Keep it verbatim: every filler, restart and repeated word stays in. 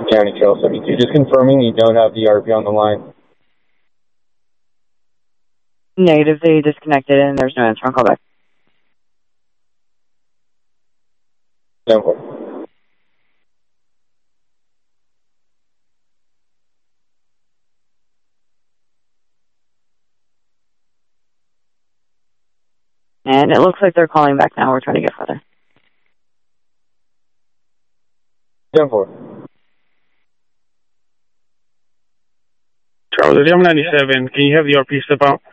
County Trail seventy-two. Just confirming you don't have the R P on the line. Negative, they disconnected and there's no answer on callback. ten four. And it looks like they're calling back now. We're trying to get further. ten four. Charles, I'm ninety-seven. Can you have the R P step out?